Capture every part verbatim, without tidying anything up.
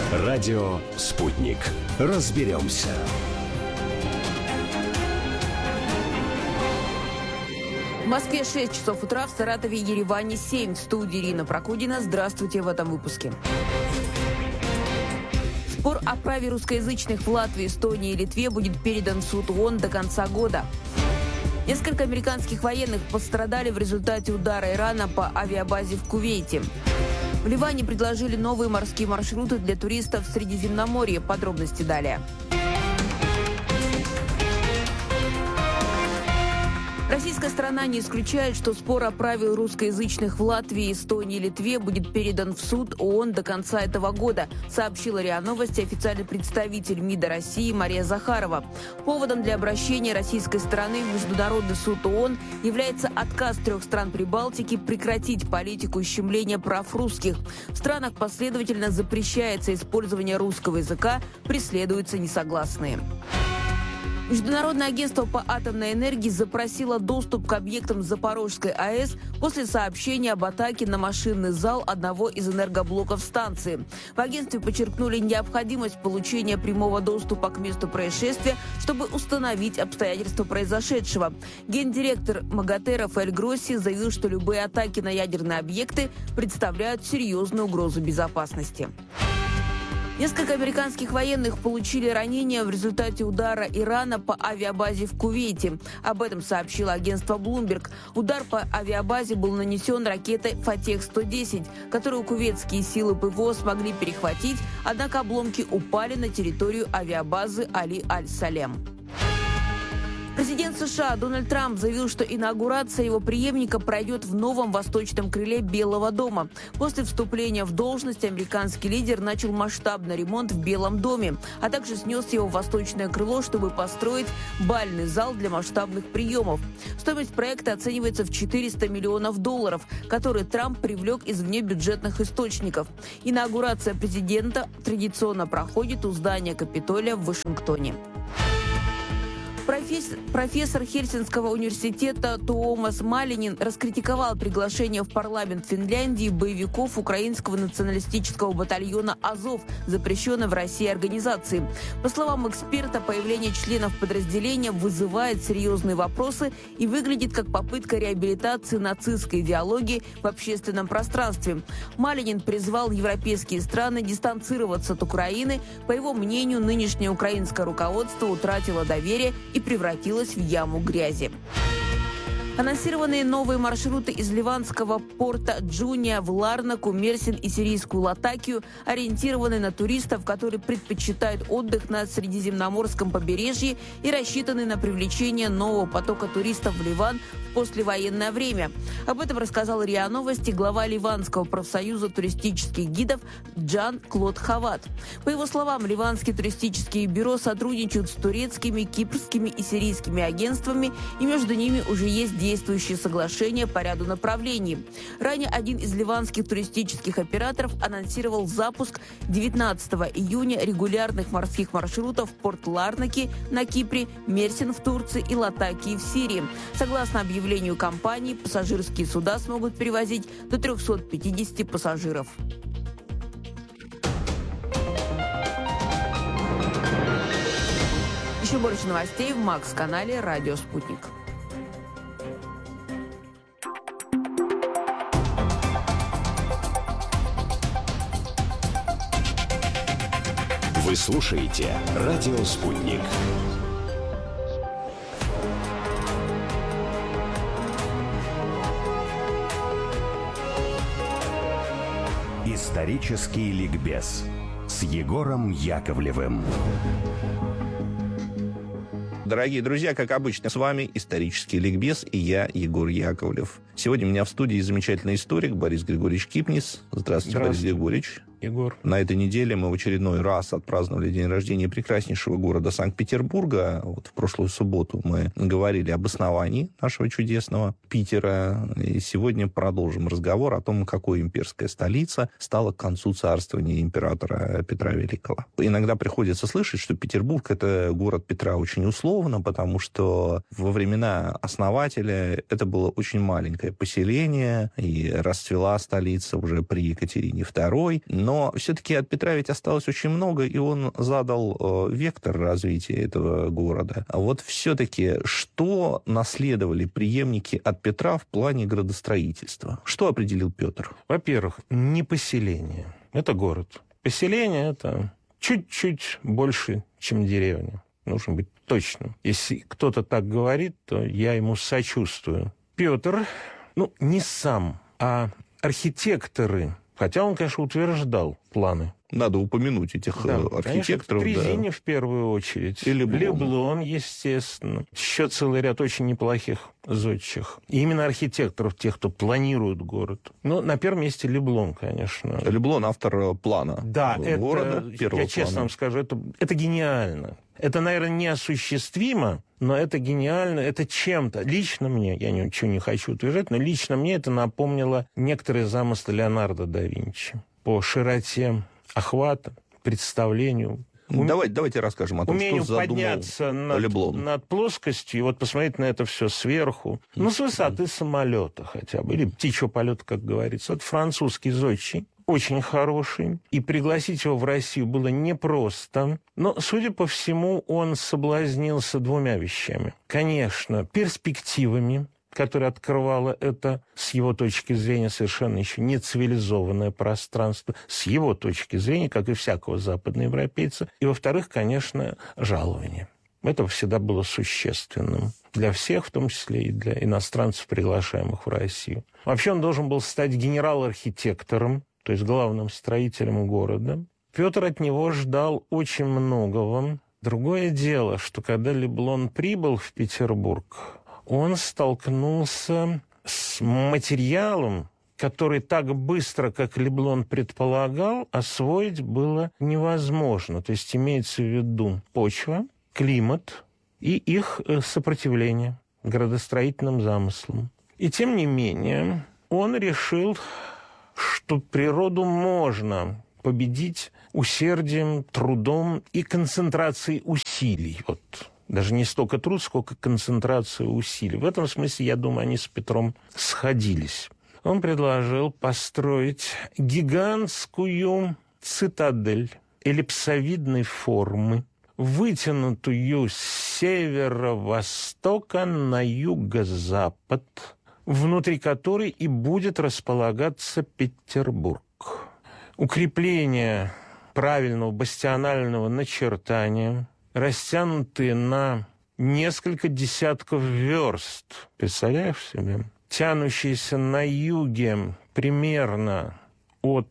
Радио «Спутник». Разберемся. В Москве шесть часов утра, в Саратове и Ереване семь. В студии Ирина Прокудина. Здравствуйте в этом выпуске. Спор о праве русскоязычных в Латвии, Эстонии и Литве будет передан в суд ООН до конца года. Несколько американских военных пострадали в результате удара Ирана по авиабазе в Кувейте. В Ливане предложили новые морские маршруты для туристов в Средиземноморье. Подробности далее. Российская сторона не исключает, что спор о праве русскоязычных в Латвии, Эстонии и Литве будет передан в суд ООН до конца этого года, сообщила РИА Новости официальный представитель МИДа России Мария Захарова. Поводом для обращения российской стороны в Международный суд ООН является отказ трех стран Прибалтики прекратить политику ущемления прав русских. В странах последовательно запрещается использование русского языка, преследуются несогласные. Международное агентство по атомной энергии запросило доступ к объектам Запорожской АЭС после сообщения об атаке на машинный зал одного из энергоблоков станции. В агентстве подчеркнули необходимость получения прямого доступа к месту происшествия, чтобы установить обстоятельства произошедшего. Гендиректор МАГАТЭ Рафаэль Гросси заявил, что любые атаки на ядерные объекты представляют серьезную угрозу безопасности. Несколько американских военных получили ранения в результате удара Ирана по авиабазе в Кувейте. Об этом сообщило агентство Bloomberg. Удар по авиабазе был нанесен ракетой «Фатех сто десять», которую кувейтские силы ПВО смогли перехватить, однако обломки упали на территорию авиабазы Али Аль-Салем. Президент США Дональд Трамп заявил, что инаугурация его преемника пройдет в новом восточном крыле Белого дома. После вступления в должность американский лидер начал масштабный ремонт в Белом доме, а также снес его в восточное крыло, чтобы построить бальный зал для масштабных приемов. Стоимость проекта оценивается в четыреста миллионов долларов, которые Трамп привлек из внебюджетных источников. Инаугурация президента традиционно проходит у здания Капитолия в Вашингтоне. Профессор, профессор Хельсинского университета Туомас Малинин раскритиковал приглашение в парламент Финляндии боевиков украинского националистического батальона «Азов», запрещенной в России организации. По словам эксперта, появление членов подразделения вызывает серьезные вопросы и выглядит как попытка реабилитации нацистской идеологии в общественном пространстве. Малинин призвал европейские страны дистанцироваться от Украины. По его мнению, нынешнее украинское руководство утратило доверие и превратилась в яму грязи. Анонсированные новые маршруты из ливанского порта Джуния в Ларнаку, Мерсин и сирийскую Латакию ориентированы на туристов, которые предпочитают отдых на Средиземноморском побережье и рассчитаны на привлечение нового потока туристов в Ливан в послевоенное время. Об этом рассказал РИА Новости глава Ливанского профсоюза туристических гидов Джан Клод Хават. По его словам, ливанские туристические бюро сотрудничают с турецкими, кипрскими и сирийскими агентствами, и между ними уже есть действующие соглашения по ряду направлений. Ранее один из ливанских туристических операторов анонсировал запуск девятнадцатого июня регулярных морских маршрутов в порт Ларнаки на Кипре, Мерсин в Турции и Латакии в Сирии. Согласно объявлению компании, пассажирские суда смогут перевозить до триста пятьдесят пассажиров. Еще больше новостей в Макс-канале «Радио Спутник». Вы слушаете «Радио Спутник». Исторический ликбез с Егором Яковлевым. Дорогие друзья, как обычно, с вами исторический ликбез и я, Егор Яковлев. Сегодня у меня в студии замечательный историк Борис Григорьевич Кипнис. Здравствуйте, Борис Григорьевич. Егор. На этой неделе мы в очередной раз отпраздновали день рождения прекраснейшего города Санкт-Петербурга. Вот в прошлую субботу мы говорили об основании нашего чудесного Питера. И сегодня продолжим разговор о том, какой имперская столица стала к концу царствования императора Петра Великого. Иногда приходится слышать, что Петербург – это город Петра очень условно, потому что во времена основателя это было очень маленькое поселение, и расцвела столица уже при Екатерине второй. Но все-таки от Петра ведь осталось очень много, и он задал вектор развития этого города. А вот все-таки что наследовали преемники от Петра в плане градостроительства? Что определил Петр? Во-первых, не поселение. Это город. Поселение – это чуть-чуть больше, чем деревня. Нужно быть точным. Если кто-то так говорит, то я ему сочувствую. Петр, ну, не сам, а архитекторы, хотя он, конечно, утверждал планы. Надо упомянуть этих да, архитекторов. Конечно, Трезини да. в первую очередь. И Леблон. Леблон, естественно. Еще целый ряд очень неплохих зодчих. И именно архитекторов, тех, кто планирует город. Ну, на первом месте Леблон, конечно. Леблон автор плана да, города, это, первого я честно плана. вам скажу, это, это гениально. Это, наверное, неосуществимо, но это гениально, это чем-то. Лично мне, я ничего не хочу утверждать, но лично мне это напомнило некоторые замыслы Леонардо да Винчи по широте охвата, представлению. Уме... Давайте, давайте расскажем о том, Умению что задумал подняться над, Леблон. над плоскостью и вот посмотреть на это все сверху. Ну, с высоты самолета хотя бы, или птичьего полета, как говорится. Вот французский зодчий, очень хороший, и пригласить его в Россию было непросто. Но, судя по всему, он соблазнился двумя вещами. Конечно, перспективами, которое открывало это, с его точки зрения, совершенно еще не цивилизованное пространство, с его точки зрения, как и всякого западноевропейца. И, во-вторых, конечно, жалование. Это всегда было существенным для всех, в том числе и для иностранцев, приглашаемых в Россию. Вообще он должен был стать генерал-архитектором, то есть главным строителем города. Петр от него ждал очень многого. Другое дело, что когда Леблон прибыл в Петербург, он столкнулся с материалом, который так быстро, как Леблон предполагал, освоить было невозможно. То есть имеется в виду почва, климат и их сопротивление градостроительным замыслам. И тем не менее он решил, что природу можно победить усердием, трудом и концентрацией усилий. Вот. Даже не столько труд, сколько концентрация усилий. В этом смысле, я думаю, они с Петром сходились. Он предложил построить гигантскую цитадель эллипсовидной формы, вытянутую с северо-востока на юго-запад, внутри которой и будет располагаться Петербург. Укрепление правильного бастионального начертания, растянутые на несколько десятков верст, представляешь себе, тянущиеся на юге примерно от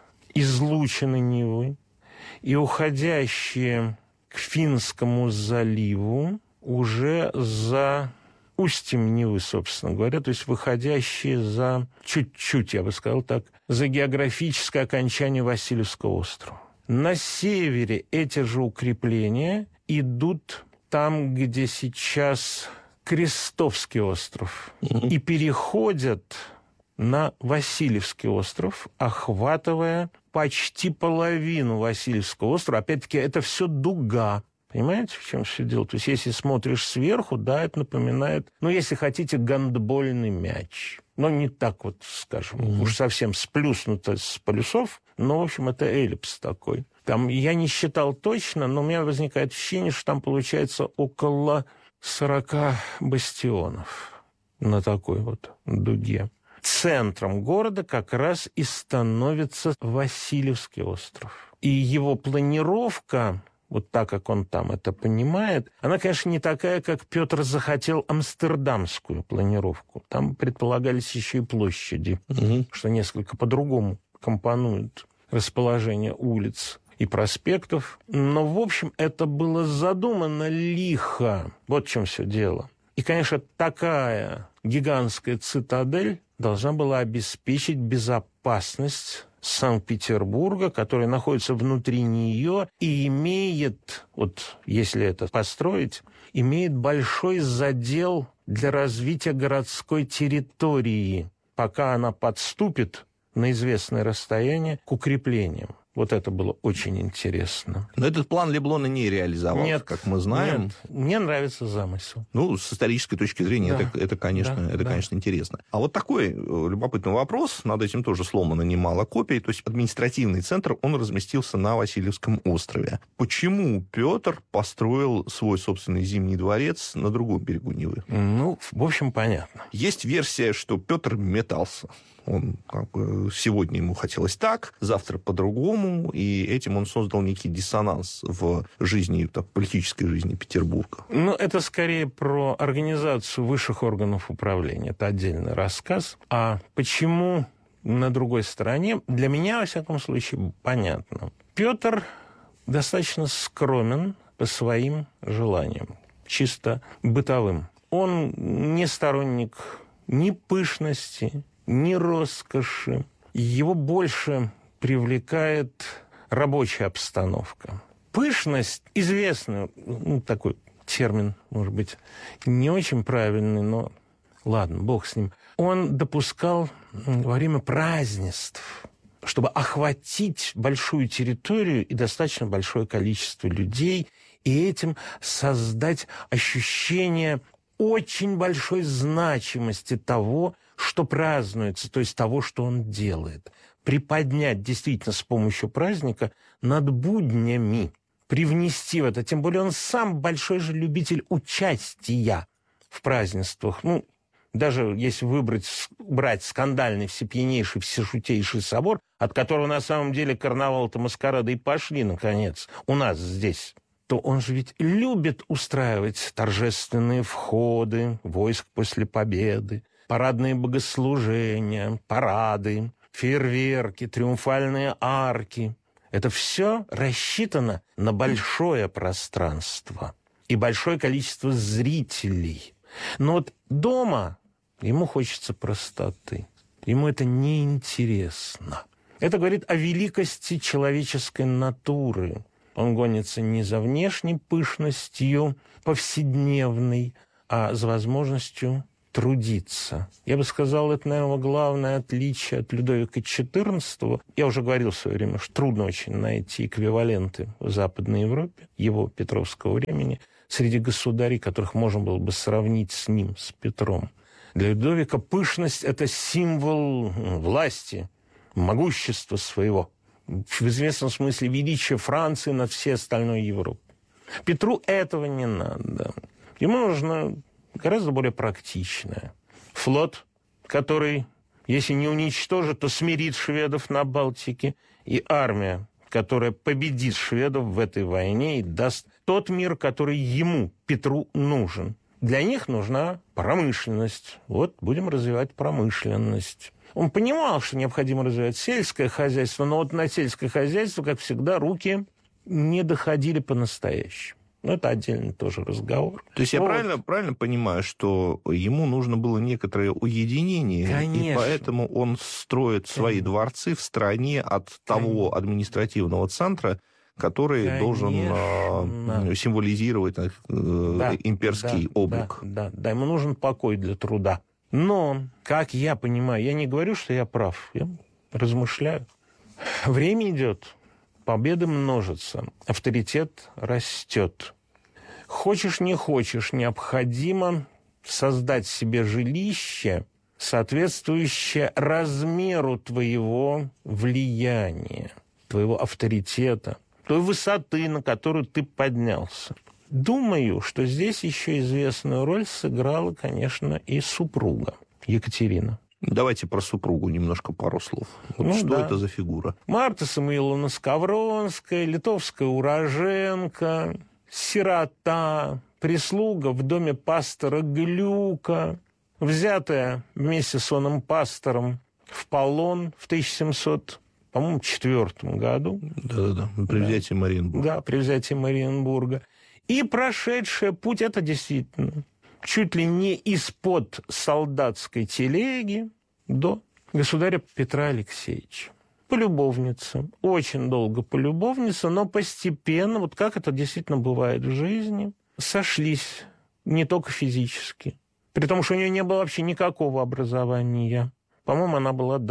излучины Невы и уходящие к Финскому заливу уже за устьем Невы, собственно говоря, то есть выходящие за чуть-чуть, я бы сказал так, за географическое окончание Васильевского острова. На севере эти же укрепления идут там, где сейчас Крестовский остров, и переходят на Васильевский остров, охватывая почти половину Васильевского острова. Опять-таки, это все дуга. Понимаете, в чем все дело? То есть, если смотришь сверху, да, это напоминает, ну, если хотите, гандбольный мяч. Но не так вот, скажем, mm-hmm. уж совсем сплюснуто с полюсов, но, в общем, это эллипс такой. Там, я не считал точно, но у меня возникает ощущение, что там получается около сорока бастионов на такой вот дуге. Центром города как раз и становится Васильевский остров. И его планировка, вот так, как он там это понимает, она, конечно, не такая, как Петр захотел амстердамскую планировку. Там предполагались еще и площади, угу. что несколько по-другому компонуют расположение улиц и проспектов. Но, в общем, это было задумано лихо. Вот в чем все дело. И, конечно, такая гигантская цитадель должна была обеспечить безопасность Санкт-Петербурга, который находится внутри нее и имеет, вот если это построить, имеет большой задел для развития городской территории, пока она подступит на известное расстояние к укреплениям. Вот это было очень интересно. Но этот план Леблона не реализовался, Нет, как мы знаем. Нет, мне нравится замысел. Ну, с исторической точки зрения, Да. это, это, конечно, Да, это да. конечно, интересно. А вот такой э, любопытный вопрос, над этим тоже сломано немало копий. То есть административный центр, он разместился на Васильевском острове. Почему Петр построил свой собственный Зимний дворец на другом берегу Невы? Ну, в общем, понятно. Есть версия, что Петр метался. Он как бы, сегодня ему хотелось так, завтра по-другому, и этим он создал некий диссонанс в жизни, так, политической жизни Петербурга. Ну, это скорее про организацию высших органов управления. Это отдельный рассказ. А почему на другой стороне? Для меня, во всяком случае, понятно. Петр достаточно скромен по своим желаниям, чисто бытовым. Он не сторонник ни пышности, ни роскоши. Его больше привлекает рабочая обстановка. Пышность, известный, ну, такой термин, может быть, не очень правильный, но ладно, бог с ним. Он допускал во время празднеств, чтобы охватить большую территорию и достаточно большое количество людей, и этим создать ощущение очень большой значимости того, что празднуется, то есть того, что он делает. Приподнять действительно с помощью праздника над буднями, привнести в это. Тем более он сам большой же любитель участия в празднествах. Ну, даже если выбрать, брать скандальный, всепьянейший, всешутейший собор, от которого на самом деле карнавал-то маскарады и пошли, наконец, у нас здесь, то он же ведь любит устраивать торжественные входы войск после победы, парадные богослужения, парады, фейерверки, триумфальные арки. Это все рассчитано на большое пространство и большое количество зрителей. Но вот дома ему хочется простоты. Ему это неинтересно. Это говорит о великости человеческой натуры. Он гонится не за внешней пышностью повседневной, а за возможностью трудиться. Я бы сказал, это, наверное, главное отличие от Людовика четырнадцатого. Я уже говорил в свое время, что трудно очень найти эквиваленты в Западной Европе, его петровского времени, среди государей, которых можно было бы сравнить с ним, с Петром. Для Людовика пышность – это символ власти, могущества своего, в известном смысле величия Франции над всей остальной Европой. Петру этого не надо. Ему нужно гораздо более практичное. Флот, который, если не уничтожит, то смирит шведов на Балтике, и армия, которая победит шведов в этой войне и даст тот мир, который ему, Петру, нужен. Для них нужна промышленность. Вот будем развивать промышленность. Он понимал, что необходимо развивать сельское хозяйство, но вот на сельское хозяйство, как всегда, руки не доходили по-настоящему. Но это отдельный тоже разговор. То есть я вот. правильно, правильно понимаю, что ему нужно было некоторое уединение, Конечно. и поэтому он строит свои Конечно. дворцы в стороне от того административного центра, который Конечно. должен э, символизировать э, Да, имперский да, облик. Да, да, да, ему нужен покой для труда. Но, как я понимаю, я не говорю, что я прав, я размышляю. Время идет, победы множатся, авторитет растет. Хочешь, не хочешь, необходимо создать себе жилище, соответствующее размеру твоего влияния, твоего авторитета, той высоты, на которую ты поднялся. Думаю, что здесь еще известную роль сыграла, конечно, и супруга Екатерина. Давайте про супругу немножко пару слов. Вот Ну, что да. это за фигура? Марта Самуиловна Скавронская, литовская уроженка, сирота, прислуга в доме пастора Глюка, взятая вместе с оным пастором в полон в тысяча семьсот четвёртом году. Да-да-да, при взятии Мариенбурга. Да, при взятии Мариенбурга. И прошедшая путь, это действительно чуть ли не из-под солдатской телеги до государя Петра Алексеевича. Полюбовница. Очень долго полюбовница, но постепенно, вот как это действительно бывает в жизни, сошлись не только физически. При том, что у нее не было вообще никакого образования. По-моему, она была даже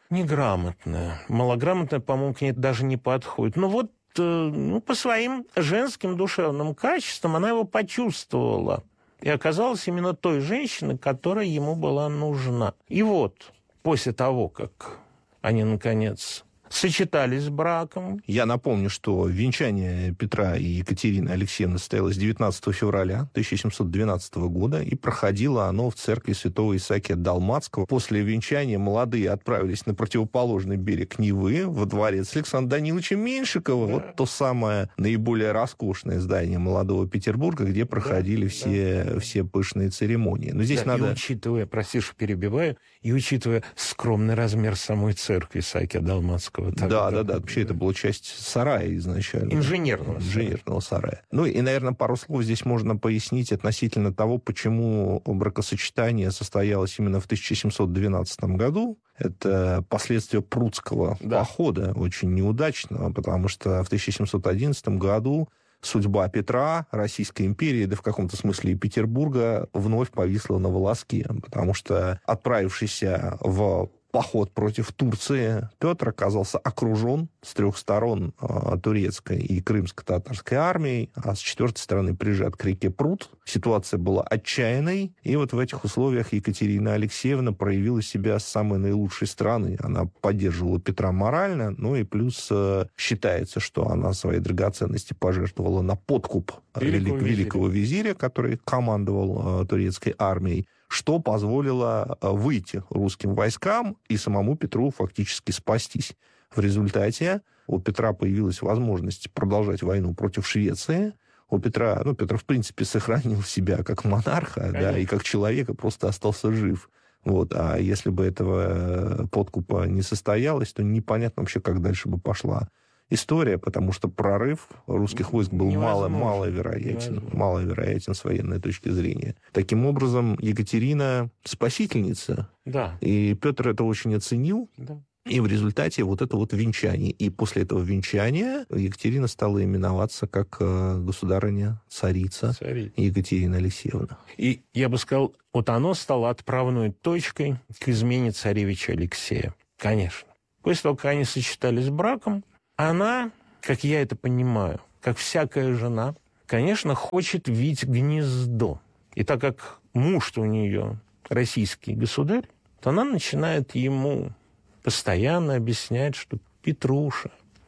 неграмотная. Малограмотная, по-моему, к ней даже не подходит. Ну вот, э, ну, по своим женским душевным качествам она его почувствовала. И оказалась именно той женщиной, которая ему была нужна. И вот, после того, как они, наконец, сочетались с браком. Я напомню, что венчание Петра и Екатерины Алексеевны состоялось девятнадцатого февраля тысяча семьсот двенадцатого года, и проходило оно в церкви святого Исаакия Далматского. После венчания молодые отправились на противоположный берег Невы, во дворец Александра Даниловича Меньшикова, да. Вот то самое наиболее роскошное здание молодого Петербурга, где проходили да, все, да. все пышные церемонии. Но здесь да, надо... И учитывая, прости, что перебиваю, и учитывая скромный размер самой церкви Исаакия Далматского. Так, да, да, да. Вообще это была часть сарая изначально. Инженерного, Инженерного сарая. сарая. Ну и, наверное, пару слов здесь можно пояснить относительно того, почему бракосочетание состоялось именно в тысяча семьсот двенадцатом году. Это последствия Прудского да. похода, очень неудачного, потому что в тысяча семьсот одиннадцатом году судьба Петра, Российской империи, да в каком-то смысле и Петербурга, вновь повисла на волоске, потому что отправившийся в поход против Турции Петр оказался окружен с трех сторон э, турецкой и крымско-татарской армией, а с четвертой стороны прижат к реке Прут. Ситуация была отчаянной, и вот в этих условиях Екатерина Алексеевна проявила себя с самой наилучшей стороны. Она поддерживала Петра морально, ну и плюс э, считается, что она свои драгоценности пожертвовала на подкуп великого, великого визиря, который командовал э, турецкой армией, что позволило выйти русским войскам и самому Петру фактически спастись. В результате у Петра появилась возможность продолжать войну против Швеции. У Петра, ну, Петр, в принципе, сохранил себя как монарха, да, и как человека, просто остался жив. Вот. А если бы этого подкупа не состоялось, то непонятно вообще, как дальше бы пошла история, потому что прорыв русских войск был мало, маловероятен, маловероятен с военной точки зрения. Таким образом, Екатерина спасительница, да. И Петр это очень оценил, да. И в результате вот это вот венчание. И после этого венчания Екатерина стала именоваться как государыня, царица Царица. Екатерина Алексеевна. И я бы сказал, вот оно стало отправной точкой к измене царевича Алексея. Конечно. После того, как они сочетались с браком, она, как я это понимаю, как всякая жена, конечно, хочет видеть гнездо. И так как муж-то у нее российский государь, то она начинает ему постоянно объяснять, что «Петруша,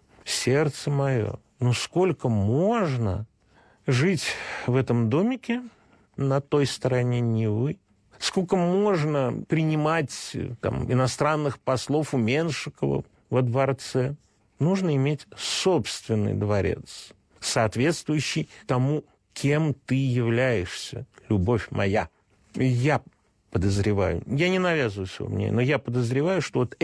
сердце мое, ну сколько можно жить в этом домике на той стороне Невы? Сколько можно принимать там, иностранных послов у Меншикова во дворце? Нужно иметь собственный дворец, соответствующий тому, кем ты являешься, любовь моя». Я подозреваю, я не навязываю своего мнения, но я подозреваю, что вот